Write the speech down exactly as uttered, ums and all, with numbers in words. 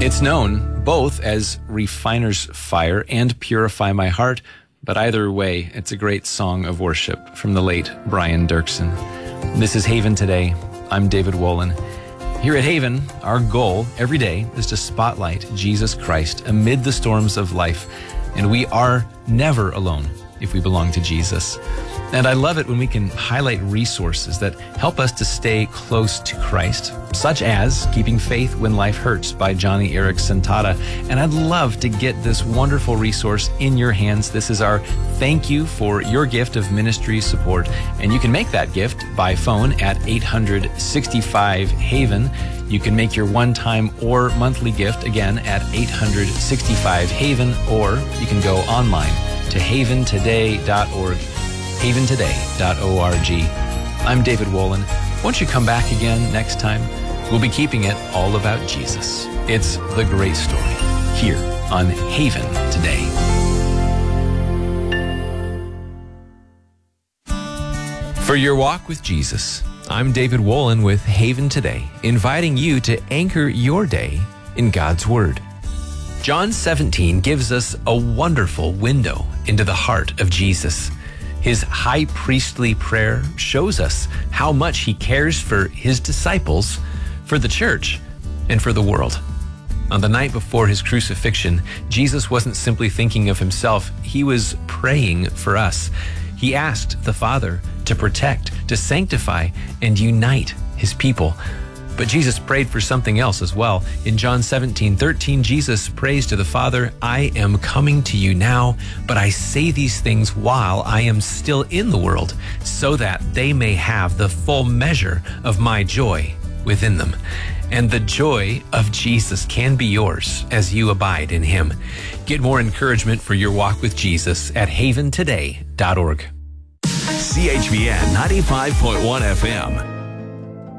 It's known both as Refiner's Fire and Purify My Heart, but either way, it's a great song of worship from the late Brian Dirksen. This is Haven Today. I'm David Wolin. Here at Haven, our goal every day is to spotlight Jesus Christ amid the storms of life, and we are never alone if we belong to Jesus. And I love it when we can highlight resources that help us to stay close to Christ, such as Keeping Faith When Life Hurts by Johnny Erickson Tata. And I'd love to get this wonderful resource in your hands. This is our thank you for your gift of ministry support. And you can make that gift by phone at eight hundred sixty-five Haven. You can make your one-time or monthly gift again at eight hundred sixty-five Haven, or you can go online to haven today dot org. haven today dot org. I'm David Wolin. Won't you come back again next time? We'll be keeping it all about Jesus. It's the great story here on Haven Today. For your walk with Jesus, I'm David Wolin with Haven Today, inviting you to anchor your day in God's Word. John seventeen gives us a wonderful window into the heart of Jesus. His high priestly prayer shows us how much he cares for his disciples, for the church, and for the world. On the night before his crucifixion, Jesus wasn't simply thinking of himself, he was praying for us. He asked the Father to protect, to sanctify, and unite his people. But Jesus prayed for something else as well. In John seventeen thirteen, Jesus prays to the Father, I am coming to you now, but I say these things while I am still in the world, so that they may have the full measure of my joy within them. And the joy of Jesus can be yours as you abide in him. Get more encouragement for your walk with Jesus at haven today dot org. C H V N ninety-five point one F M.